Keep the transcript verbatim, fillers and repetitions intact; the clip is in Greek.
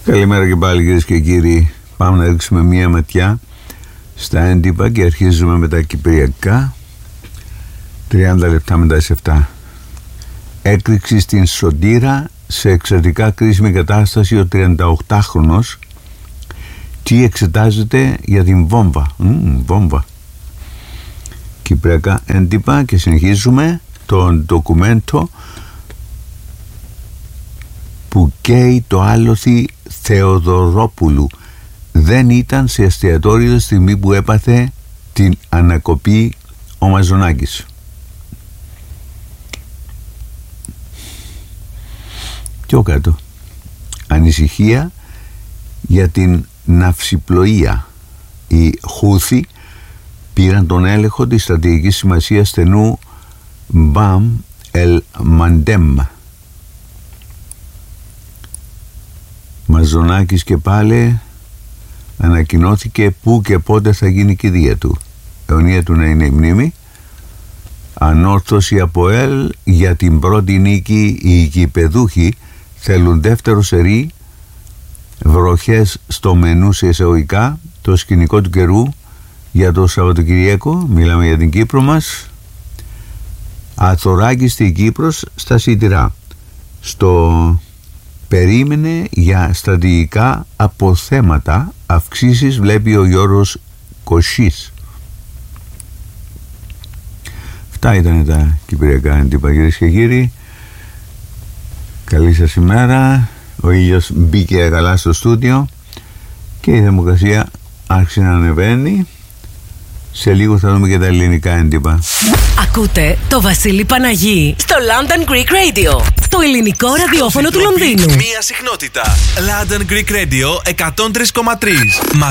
Καλημέρα και πάλι, κυρίες και κύριοι. Πάμε να ρίξουμε μία ματιά στα έντυπα και αρχίζουμε με τα κυπριακά. τριάντα λεπτά μετά τις επτά. Έκρηξη στην Σωτήρα, σε εξαιρετικά κρίσιμη κατάσταση ο τριανταοκτάχρονος. Τι εξετάζεται για την βόμβα. Μ, βόμβα. Κυπριακά έντυπα και συνεχίζουμε το ντοκουμέντο που καίει το άλοθη Θεοδωρόπουλου. Δεν ήταν σε εστιατόριο τη στιγμή που έπαθε την ανακοπή ο Μαζονάκης. Πιο κάτω. Ανησυχία για την ναυσιπλοεία. Οι Χούθη πήραν τον έλεγχο της στρατηγικής σημασίας στενού Μπαμ Ελ Μαντέμ. Μαζονάκης και πάλι ανακοινώθηκε πού και πότε θα γίνει η κηδεία του. Αιωνία του να είναι η μνήμη. Ανόρθωση από ΕΛ για την πρώτη νίκη. Οι οικηπεδούχοι θέλουν δεύτερο σερί. Βροχές στο μενού σε εισαγωγικά. Το σκηνικό του καιρού για το Σαββατοκυριακό. Μιλάμε για την Κύπρο μας. Αθωράκιστη Κύπρος στα σιτηρά. Στο περίμενε για στρατηγικά αποθέματα αυξήσεις, βλέπει ο Γιώργος Κωσής. Αυτά ήταν τα κυπριακά έντυπα, κυρίες και κύριοι. Καλή σας ημέρα. Ο ήλιος μπήκε καλά στο στούντιο και η θερμοκρασία άρχισε να ανεβαίνει. Σε λίγο θα δούμε και τα ελληνικά έντυπα. Ακούτε το Βασίλη Παναγί στο London Greek Radio, το ελληνικό ραδιόφωνο του Λονδίνου. Μία συχνότητα. London Greek Radio εκατόν τρία κόμμα τρία.